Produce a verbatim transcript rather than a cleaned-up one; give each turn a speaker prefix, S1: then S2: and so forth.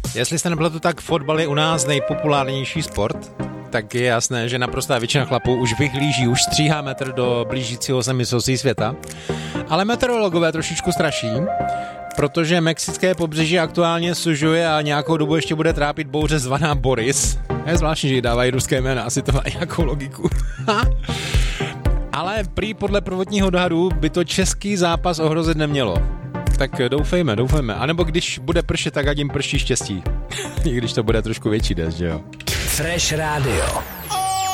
S1: Jestli jste nepletu, tak fotbal je u nás nejpopulárnější sport, tak je jasné, že naprostá většina chlapů už vyhlíží, už stříhá metr do blížícího se mistrovství světa. Ale meteorologové trošičku straší, protože mexické pobřeží aktuálně sužuje a nějakou dobu ještě bude trápit bouře zvaná Boris. Je zvláštní, že jí dávají ruské jména, asi to má nějakou logiku. Ale prý podle prvotního odhadu by to český zápas ohrozit nemělo. Tak doufejme, doufejme. A nebo když bude pršet, tak ať jim prší štěstí. I když to bude trošku větší dešť, že jo.
S2: Fresh Radio.